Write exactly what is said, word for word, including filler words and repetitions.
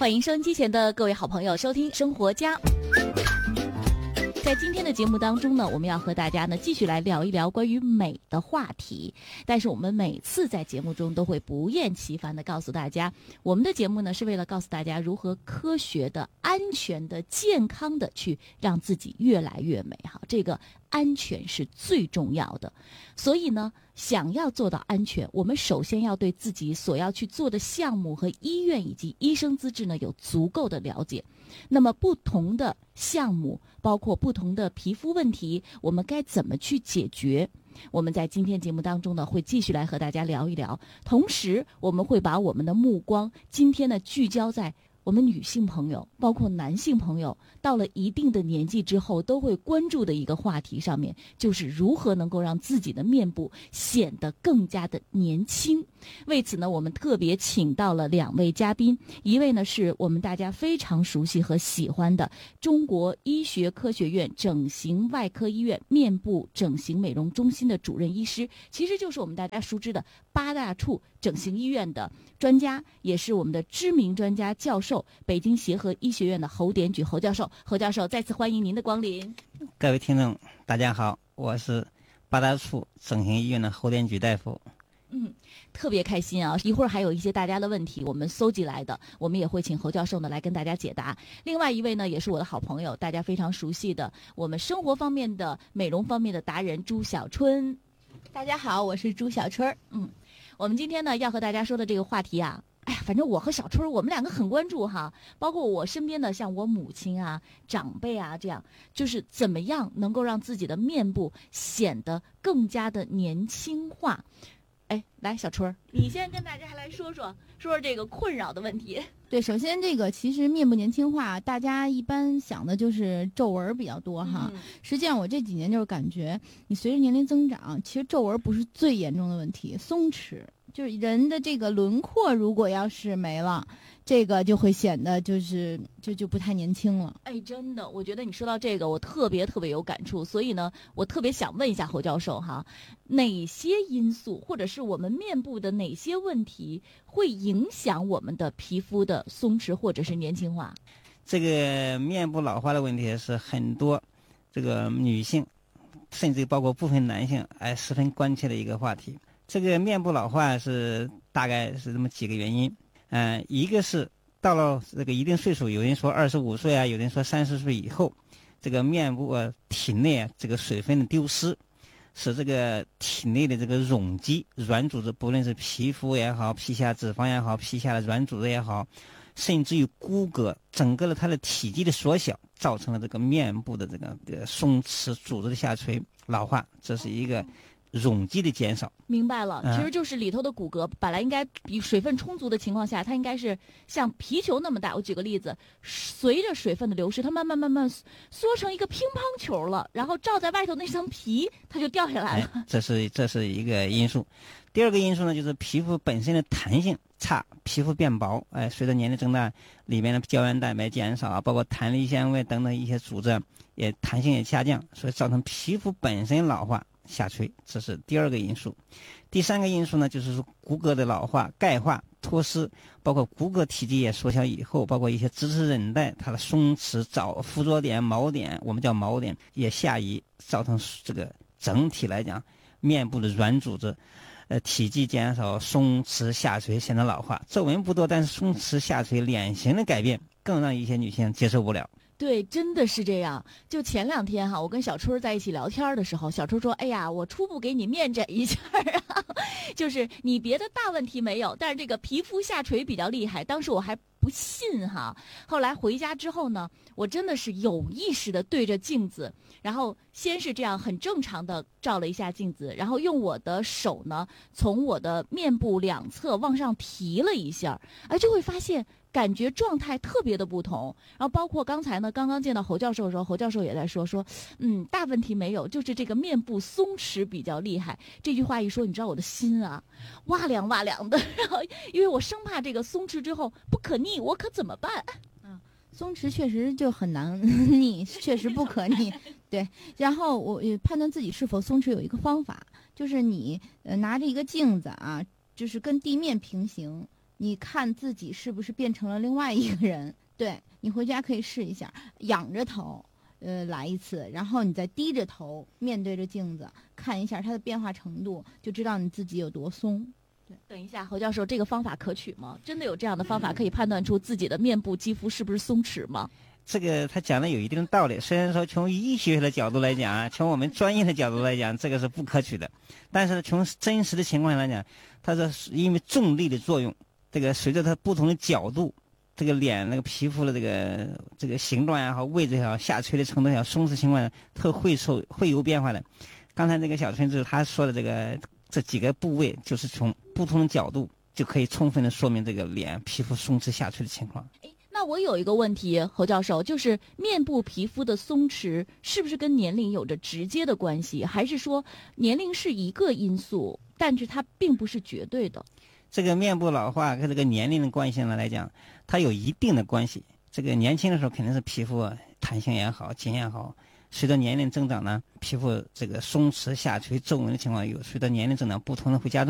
欢迎收音机前的各位好朋友收听生活家。在今天的节目当中呢，我们要和大家呢继续来聊一聊关于美的话题。但是我们每次在节目中都会不厌其烦地告诉大家，我们的节目呢是为了告诉大家如何科学的、安全的、健康的去让自己越来越美。哈，这个安全是最重要的。所以呢，想要做到安全，我们首先要对自己所要去做的项目和医院以及医生资质呢有足够的了解。那么不同的项目，包括不同的皮肤问题，我们该怎么去解决？我们在今天节目当中呢，会继续来和大家聊一聊。同时，我们会把我们的目光今天呢聚焦在我们女性朋友，包括男性朋友，到了一定的年纪之后都会关注的一个话题上面，就是如何能够让自己的面部显得更加的年轻。为此呢，我们特别请到了两位嘉宾，一位呢是我们大家非常熟悉和喜欢的中国医学科学院整形外科医院面部整形美容中心的主任医师，其实就是我们大家熟知的八大处整形医院的专家，也是我们的知名专家教授，北京协和医学院的侯典举侯教授。侯教授，再次欢迎您的光临。 各位听众大家好，我是八大处整形医院的侯典举大夫。 嗯，特别开心啊！一会儿还有一些大家的问题我们搜集来的，我们也会请侯教授呢来跟大家解答。另外一位呢也是我的好朋友，大家非常熟悉的我们生活方面的美容方面的达人朱小春。 大家好，我是朱小春。 嗯，我们今天呢要和大家说的这个话题啊，哎呀，反正我和小春我们两个很关注哈，包括我身边的像我母亲啊、长辈啊，这样就是怎么样能够让自己的面部显得更加的年轻化。哎，来，小春，你先跟大家来说说说说这个困扰的问题。 对，首先这个其实面部年轻化，大家一般想的就是皱纹比较多哈。嗯、实际上，我这几年就是感觉，你随着年龄增长，其实皱纹不是最严重的问题，松弛。就是人的这个轮廓，如果要是没了，这个就会显得就是就就不太年轻了。 哎，真的，我觉得你说到这个，我特别特别有感触。所以呢，我特别想问一下侯教授哈，哪些因素或者是我们面部的哪些问题会影响我们的皮肤的松弛或者是年轻化？ 这个面部老化的问题是很多这个女性，甚至包括部分男性，哎，十分关切的一个话题。这个面部老化是大概是这么几个原因，嗯、呃，一个是到了这个一定岁数，有人说二十五岁啊，有人说三十岁以后，这个面部、啊、体内啊这个水分的丢失，使这个体内的这个容积软组织，不论是皮肤也好、皮下脂肪也好、皮下的软组织也好，甚至于骨骼，整个的它的体积的缩小，造成了这个面部的这个这个松弛、组织的下垂、老化，这是一个容积的减少。 明白了， 嗯、 其实就是里头的骨骼本来应该比水分充足的情况下，它应该是像皮球那么大。我举个例子，随着水分的流失，它慢慢慢慢缩成一个乒乓球了，然后罩在外头那层皮它就掉下来了。 哎、这是这是一个因素。第二个因素呢，就是皮肤本身的弹性差，皮肤变薄，哎，随着年龄增大，里面的胶原蛋白减少，包括弹力纤维等等一些组织也弹性也下降，所以造成皮肤本身老化下垂，这是第二个因素。第三个因素呢，就是说骨骼的老化、钙化、脱失，包括骨骼体积也缩小以后，包括一些支持韧带它的松弛、早附着点、锚点，我们叫锚点也下移，造成这个整体来讲面部的软组织呃，体积减少、松弛下垂，显得老化。皱纹不多，但是松弛下垂，脸型的改变更让一些女性接受不了。 对，真的是这样。就前两天哈，我跟小春在一起聊天的时候，小春说：“哎呀，我初步给你面诊一下啊，就是你别的大问题没有，但是这个皮肤下垂比较厉害。”当时我还不信哈，后来回家之后呢，我真的是有意识的对着镜子，然后先是这样很正常的照了一下镜子，然后用我的手呢，从我的面部两侧往上提了一下，哎，就会发现感觉状态特别的不同。然后包括刚才呢，刚刚见到侯教授的时候，侯教授也在说说，嗯，大问题没有，就是这个面部松弛比较厉害。这句话一说，你知道我的心啊，哇凉哇凉的。然后因为我生怕这个松弛之后不可逆，我可怎么办？ 嗯，松弛确实就很难逆，确实不可逆。对，然后我判断自己是否松弛有一个方法，就是你呃拿着一个镜子啊，就是跟地面平行。 你看自己是不是变成了另外一个人。对，你回家可以试一下，仰着头呃，来一次，然后你再低着头面对着镜子看一下它的变化程度，就知道你自己有多松。 对，等一下，侯教授，这个方法可取吗？真的有这样的方法可以判断出自己的面部肌肤是不是松弛吗？ 这个他讲的有一定的道理，虽然说从医学的角度来讲啊，从我们专业的角度来讲，这个是不可取的，但是从真实的情况来讲，它是因为重力的作用，这个随着它不同的角度，这个脸那个皮肤的这个这个形状也好，位置也好，下垂的程度也好，松弛情况它会受会有变化的。刚才这个小春子他说的这个这几个部位，就是从不同的角度就可以充分的说明这个脸皮肤松弛下垂的情况。 那我有一个问题，侯教授，就是面部皮肤的松弛是不是跟年龄有着直接的关系，还是说年龄是一个因素，但是它并不是绝对的？ 这个面部老化跟这个年龄的关系呢来讲，它有一定的关系。这个年轻的时候肯定是皮肤弹性也好，紧也好，随着年龄增长呢，皮肤这个松弛下垂皱纹的情况有随着年龄增长不同的会加重。